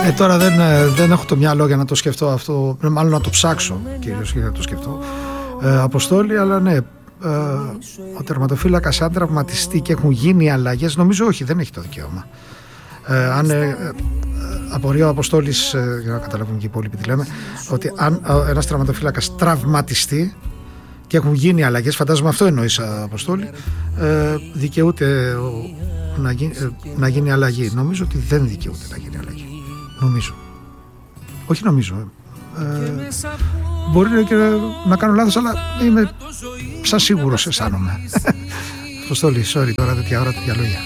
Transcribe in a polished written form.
Τώρα δεν έχω το μυαλό για να το σκεφτώ αυτό, μάλλον να το ψάξω κυρίως για να το σκεφτώ, Αποστόλη, αλλά ναι, ο τερματοφύλακας αν τραυματιστεί και έχουν γίνει αλλαγές, νομίζω όχι, δεν έχει το δικαίωμα. Αν απορία ο Αποστόλης, για να καταλάβουν και οι υπόλοιποι τι λέμε, ότι αν ένας τερματοφύλακας τραυματιστεί και έχουν γίνει αλλαγές, φαντάζομαι αυτό εννοείς, Αποστόλη, δικαιούται να γίνει αλλαγή. Νομίζω ότι δεν δικαιούται να γίνει αλλαγή. Νομίζω. Όχι νομίζω. Μπορεί και να κάνω λάθος, αλλά είμαι σαν σίγουρος αισθάνομαι. Αποστόλη, sorry τώρα τέτοια ώρα, τέτοια λόγια.